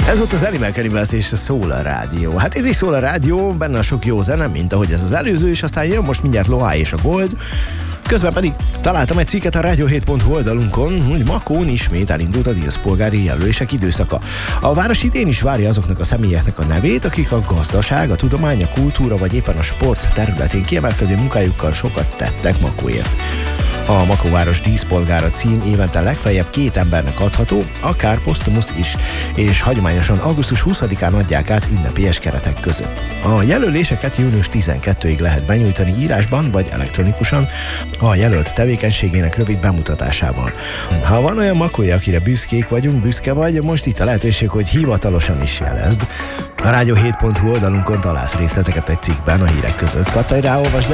Ez volt az Animal Cannibals és a Solar Rádió. Hát ez is Solar Rádió, benne a sok jó zene, mint ahogy ez az előző, és aztán jön most mindjárt Loá és a Gold. Közben pedig találtam egy cikket a radio7.hu oldalunkon, hogy Makón ismét elindult a díszpolgári jelölések időszaka. A város idén is várja azoknak a személyeknek a nevét, akik a gazdaság, a tudomány, a kultúra vagy éppen a sport területén kiemelkedő munkájukkal sokat tettek Makóért. A Makóváros díszpolgára cím évente legfeljebb 2 embernek adható, akár posztumusz is, és hagyományosan augusztus 20-án adják át ünnepélyes keretek között. A jelöléseket június 12-ig lehet benyújtani írásban vagy elektronikusan a jelölt tevékenységének rövid bemutatásával. Ha van olyan makója, akire büszkék vagyunk, büszke vagy, most itt a lehetőség, hogy hivatalosan is jelezd. A radio7.hu oldalunkon találsz részleteket egy cikkben a hírek között. Kattaj, ráolvasd